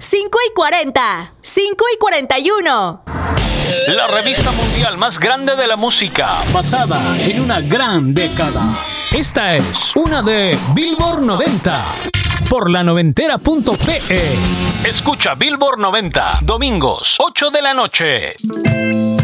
5:40, 5:41. La revista mundial más grande de la música, basada en una gran década. Esta es una de Billboard 90 por la noventera.pe. Escucha Billboard 90, domingos, 8 de la noche.